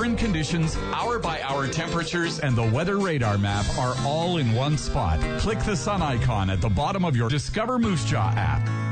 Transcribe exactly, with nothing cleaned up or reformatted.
Current conditions, hour-by-hour temperatures, and the weather radar map are all in one spot. Click the sun icon at the bottom of your Discover Moose Jaw app.